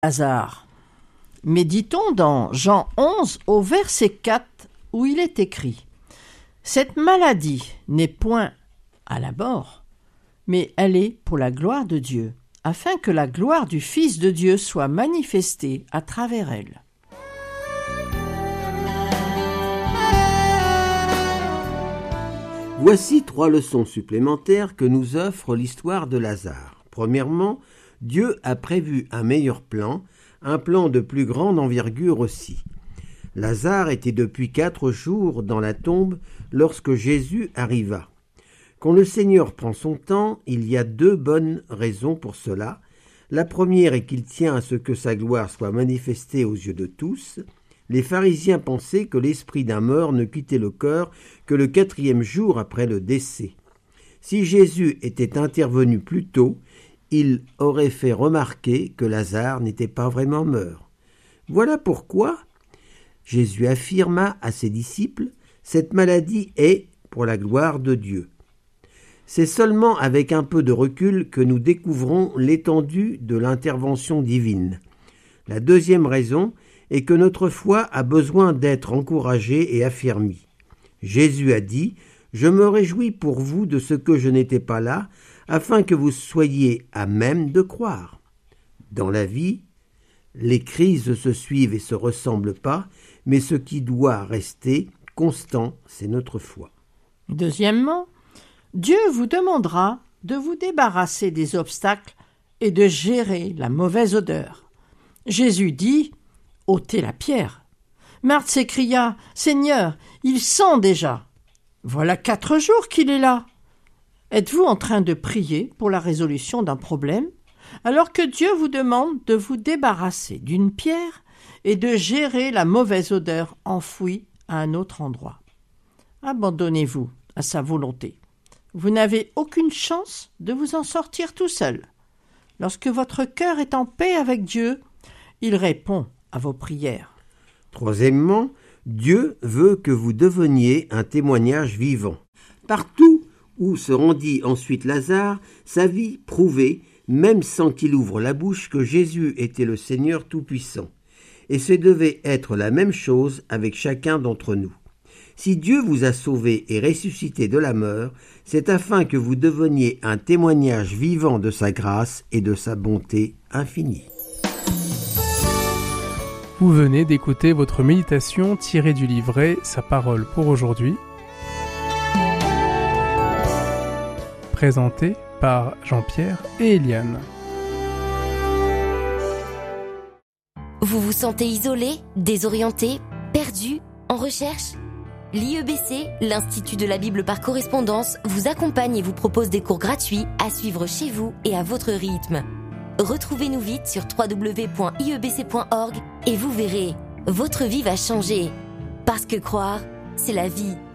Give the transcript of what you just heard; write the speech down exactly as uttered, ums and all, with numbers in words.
Lazare. Méditons dans Jean onze au verset quatre où il est écrit « Cette maladie n'est point à la mort, mais elle est pour la gloire de Dieu, afin que la gloire du Fils de Dieu soit manifestée à travers elle. » Voici trois leçons supplémentaires que nous offre l'histoire de Lazare. Premièrement, Dieu a prévu un meilleur plan, un plan de plus grande envergure aussi. Lazare était depuis quatre jours dans la tombe lorsque Jésus arriva. Quand le Seigneur prend son temps, il y a deux bonnes raisons pour cela. La première est qu'il tient à ce que sa gloire soit manifestée aux yeux de tous. Les pharisiens pensaient que l'esprit d'un mort ne quittait le corps que le quatrième jour après le décès. Si Jésus était intervenu plus tôt, il aurait fait remarquer que Lazare n'était pas vraiment mort. Voilà pourquoi Jésus affirma à ses disciples « Cette maladie est pour la gloire de Dieu ». C'est seulement avec un peu de recul que nous découvrons l'étendue de l'intervention divine. La deuxième raison est que notre foi a besoin d'être encouragée et affermie. Jésus a dit « Je me réjouis pour vous de ce que je n'étais pas là, afin que vous soyez à même de croire. » Dans la vie, les crises se suivent et se ressemblent pas, mais ce qui doit rester constant, c'est notre foi. Deuxièmement, Dieu vous demandera de vous débarrasser des obstacles et de gérer la mauvaise odeur. Jésus dit « ôtez la pierre ». Marthe s'écria « Seigneur, il sent déjà. Voilà quatre jours qu'il est là. » Êtes-vous en train de prier pour la résolution d'un problème, alors que Dieu vous demande de vous débarrasser d'une pierre et de gérer la mauvaise odeur enfouie à un autre endroit? Abandonnez-vous à sa volonté. Vous n'avez aucune chance de vous en sortir tout seul. Lorsque votre cœur est en paix avec Dieu, il répond à vos prières. Troisièmement, Dieu veut que vous deveniez un témoignage vivant. Partout où se rendit ensuite Lazare, sa vie prouvait, même sans qu'il ouvre la bouche, que Jésus était le Seigneur Tout-Puissant. Et ce devait être la même chose avec chacun d'entre nous. Si Dieu vous a sauvé et ressuscité de la mort, c'est afin que vous deveniez un témoignage vivant de sa grâce et de sa bonté infinie. Vous venez d'écouter votre méditation tirée du livret « Sa parole pour aujourd'hui », présenté par Jean-Pierre et Eliane. Vous vous sentez isolé, désorienté, perdu, en recherche ? L'I E B C, l'Institut de la Bible par correspondance, vous accompagne et vous propose des cours gratuits à suivre chez vous et à votre rythme. Retrouvez-nous vite sur w w w point i e b c point org et vous verrez, votre vie va changer. Parce que croire, c'est la vie.